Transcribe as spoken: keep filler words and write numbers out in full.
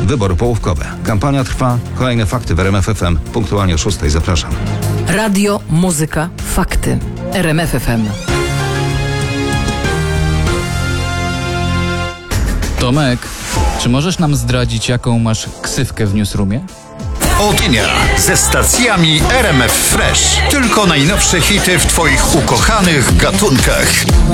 Wybory połówkowe. Kampania trwa. Kolejne fakty w R M F F M. Punktualnie o szóstej. Zapraszam. Radio, muzyka, fakty. R M F F M. Tomek, czy możesz nam zdradzić, jaką masz ksywkę w Newsroomie? Opinia ze stacjami R M F Fresh. Tylko najnowsze hity w Twoich ukochanych gatunkach.